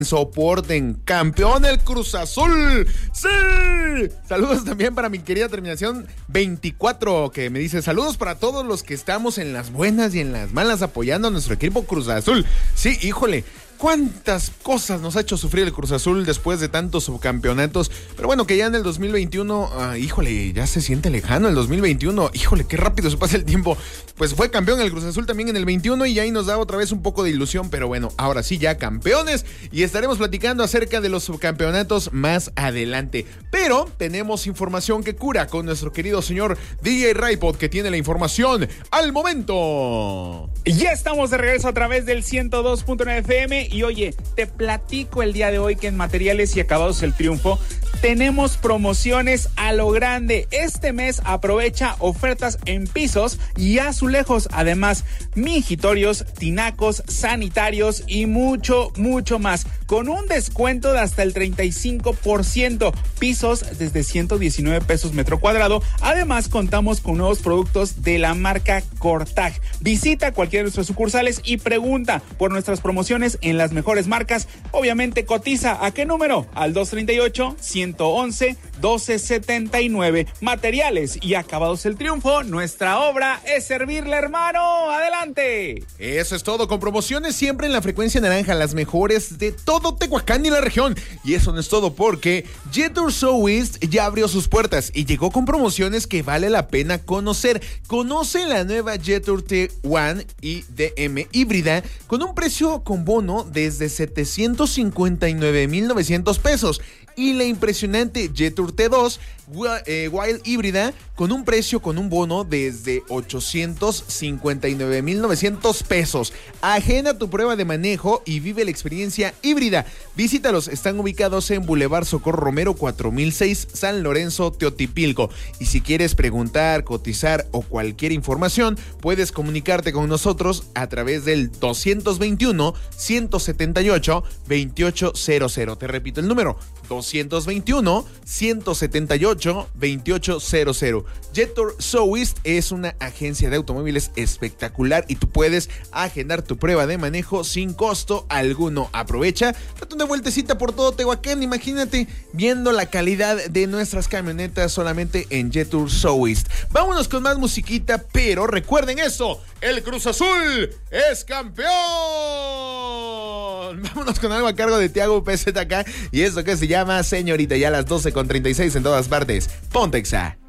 soporten, campeón el Cruz Azul. ¡Sí! Saludos también para mi querida terminación 24, que me dice saludos para todos los que estamos en las buenas y en las malas apoyando a nuestro equipo Cruz Azul. Sí, híjole, cuántas cosas nos ha hecho sufrir el Cruz Azul después de tantos subcampeonatos, pero bueno, que ya en el 2021, híjole, ya se siente lejano el 2021, híjole, qué rápido se pasa el tiempo. Pues fue campeón el Cruz Azul también en el 21 y ahí nos da otra vez un poco de ilusión, pero bueno, ahora sí ya campeones y estaremos platicando acerca de los subcampeonatos más adelante. Pero tenemos información que cura con nuestro querido señor DJ Raipod, que tiene la información al momento. Ya estamos de regreso a través del 102.9 FM y oye, te platico el día de hoy que en Materiales y Acabados El Triunfo tenemos promociones a lo grande. Este mes aprovecha ofertas en pisos y azulejos, además mingitorios, tinacos, sanitarios y mucho más, con un descuento de hasta el 35%, pisos desde 119 pesos metro cuadrado. Además contamos con nuevos productos de la marca Cortag. Visita cualquiera de nuestras sucursales y pregunta por nuestras promociones en las mejores marcas. Obviamente cotiza. ¿A qué número? Al 238-111-1279. Materiales y Acabados El Triunfo. Nuestra obra es servirle, hermano. ¡Adelante! Eso es todo, con promociones siempre en la frecuencia naranja, las mejores de todo Tehuacán y la región. Y eso no es todo, porque Jetour Southeast ya abrió sus puertas y llegó con promociones que vale la pena conocer. Conoce la nueva Jetour T1 y DM híbrida con un precio con bono desde 759,900 pesos. Y la impresionante Jetour T2 Wild híbrida con un precio con un bono desde 859,900 pesos. Agenda tu prueba de manejo y vive la experiencia híbrida. Visítalos, están ubicados en Boulevard Socorro Romero 4006, San Lorenzo, Teotipilco. Y si quieres preguntar, cotizar o cualquier información, puedes comunicarte con nosotros a través del 221-178-2800. Te repito el número, 221-178-2800. Jetour Southeast es una agencia de automóviles espectacular y tú puedes agendar tu prueba de manejo sin costo alguno. Aprovecha, date una vueltecita por todo Tehuacán, imagínate viendo la calidad de nuestras camionetas solamente en Jetour Southeast. Vámonos con más musiquita, pero recuerden eso, el Cruz Azul es campeón. Vámonos con algo a cargo de Tiago PZK y esto que se llama Señorita, ya a las 12:36 en todas partes. Ponte Exa.